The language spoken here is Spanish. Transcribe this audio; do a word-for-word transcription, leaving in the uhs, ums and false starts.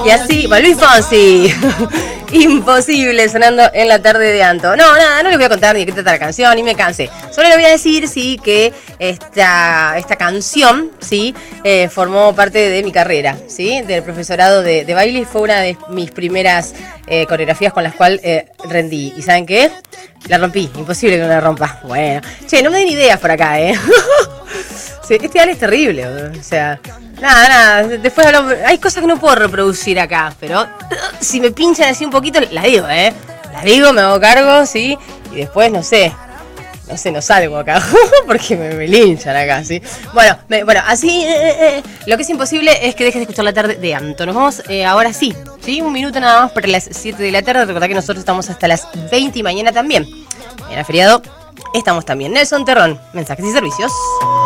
Y así, va Luis Fonsi. Imposible sonando en la tarde de Anto. No, nada, no les voy a contar ni de qué trata la canción, ni me cansé. Solo les voy a decir, sí, que esta, esta canción, sí, eh, formó parte de mi carrera, sí, del profesorado de, de baile. Fue una de mis primeras eh, coreografías con las cuales eh, rendí. ¿Y saben qué? La rompí, imposible que no la rompa. Bueno, che, no me den ideas por acá, ¿eh? Sí, este año es terrible, o sea, nada, nada, después hablamos, hay cosas que no puedo reproducir acá, pero uh, si me pinchan así un poquito, las digo, ¿eh? Las digo, me hago cargo, sí, y después, no sé, no sé, no salgo acá, porque me, me linchan acá, ¿sí? Bueno, me, bueno, así, eh, eh, lo que es imposible es que dejes de escuchar la tarde de Anto. Nos vamos eh, ahora sí, ¿sí? Un minuto nada más para las siete de la tarde, recordad que nosotros estamos hasta las veinte y mañana también. En el feriado estamos también. Nelson Terrón, mensajes y servicios.